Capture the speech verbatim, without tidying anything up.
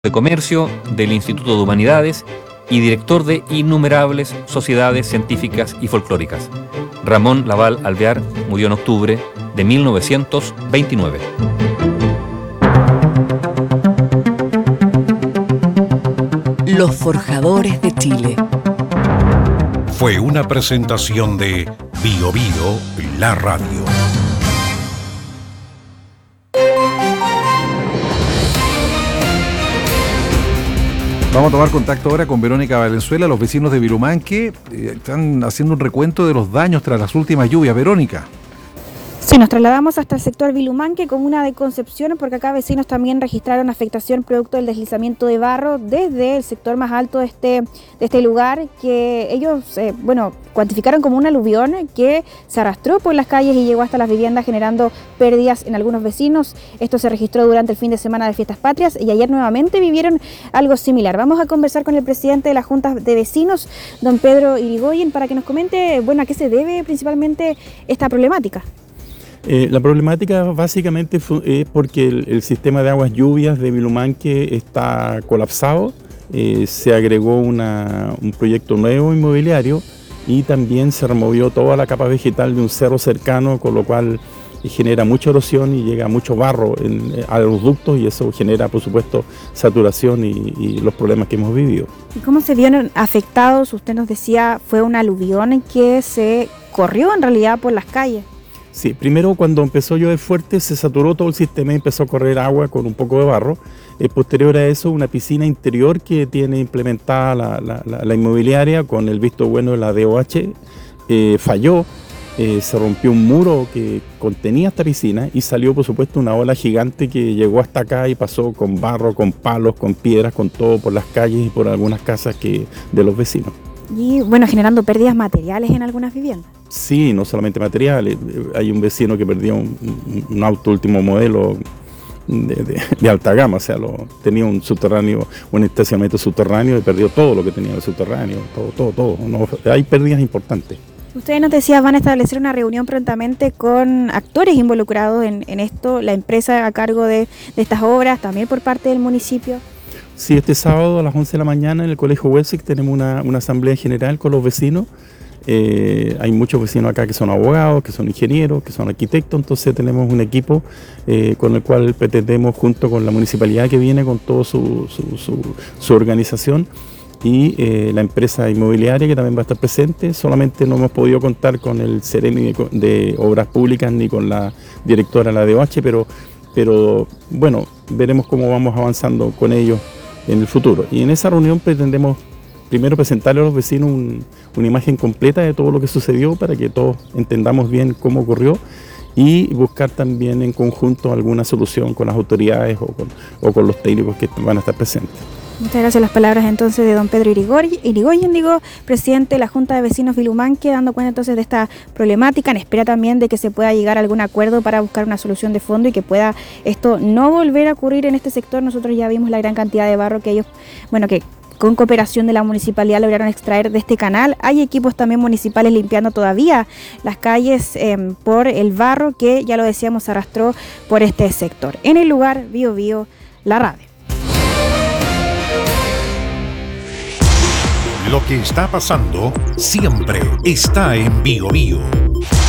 de Comercio del Instituto de Humanidades y director de innumerables sociedades científicas y folclóricas. Ramón Laval Alvear murió en octubre de mil novecientos veintinueve. Los Forjadores de Chile. Fue una presentación de Bio Bio, la radio. Vamos a tomar contacto ahora con Verónica Valenzuela. Los vecinos de Vilumanque eh, están haciendo un recuento de los daños tras las últimas lluvias. Verónica. Sí, nos trasladamos hasta el sector Vilumanque, comuna de Concepción, porque acá vecinos también registraron afectación producto del deslizamiento de barro desde el sector más alto de este, de este lugar, que ellos, eh, bueno, cuantificaron como un aluvión que se arrastró por las calles y llegó hasta las viviendas, generando pérdidas en algunos vecinos. Esto se registró durante el fin de semana de Fiestas Patrias y ayer nuevamente vivieron algo similar. Vamos a conversar con el presidente de la Junta de Vecinos, don Pedro Irigoyen, para que nos comente, bueno, a qué se debe principalmente esta problemática. Eh, la problemática básicamente es porque el, el sistema de aguas lluvias de Vilumanque está colapsado. Eh, se agregó una, un proyecto nuevo inmobiliario y también se removió toda la capa vegetal de un cerro cercano, con lo cual genera mucha erosión y llega mucho barro en, a los ductos, y eso genera, por supuesto, saturación y, y los problemas que hemos vivido. ¿Y cómo se vieron afectados? Usted nos decía, fue un aluvión que se corrió en realidad por las calles. Sí, primero cuando empezó a llover fuerte se saturó todo el sistema y empezó a correr agua con un poco de barro. Eh, posterior a eso, una piscina interior que tiene implementada la, la, la, la inmobiliaria con el visto bueno de la D O H eh, falló, eh, se rompió un muro que contenía esta piscina y salió, por supuesto, una ola gigante que llegó hasta acá y pasó con barro, con palos, con piedras, con todo por las calles y por algunas casas que, de los vecinos. Y bueno, generando pérdidas materiales en algunas viviendas. Sí, no solamente materiales. Hay un vecino que perdió un, un auto último modelo de, de, de alta gama, o sea, lo, tenía un subterráneo, un estacionamiento subterráneo y perdió todo lo que tenía en el subterráneo, todo, todo, todo. No, hay pérdidas importantes. Ustedes nos decían, van a establecer una reunión prontamente con actores involucrados en, en esto, la empresa a cargo de, de estas obras, también por parte del municipio. Sí, este sábado a las once de la mañana en el Colegio Wessex tenemos una, una asamblea general con los vecinos. Eh, hay muchos vecinos acá que son abogados, que son ingenieros, que son arquitectos, entonces tenemos un equipo eh, con el cual pretendemos, junto con la municipalidad que viene con toda su, su, su, su organización, y eh, la empresa inmobiliaria que también va a estar presente. Solamente no hemos podido contar con el Ceremi de, de Obras Públicas ni con la directora de la D O H, pero, pero bueno, veremos cómo vamos avanzando con ellos en el futuro. Y en esa reunión pretendemos primero presentarle a los vecinos un, una imagen completa de todo lo que sucedió para que todos entendamos bien cómo ocurrió, y buscar también en conjunto alguna solución con las autoridades o con, o con los técnicos que van a estar presentes. Muchas gracias. Las palabras entonces de don Pedro Irigoyen, Irigoyen digo, presidente de la Junta de Vecinos Vilumanque, dando cuenta entonces de esta problemática, en espera también de que se pueda llegar a algún acuerdo para buscar una solución de fondo y que pueda esto no volver a ocurrir en este sector. Nosotros ya vimos la gran cantidad de barro que ellos, bueno, que con cooperación de la municipalidad lograron extraer de este canal. Hay equipos también municipales limpiando todavía las calles eh, por el barro que, ya lo decíamos, se arrastró por este sector. En el lugar, Bio Bio, la radio. Lo que está pasando siempre está en Bio Bio.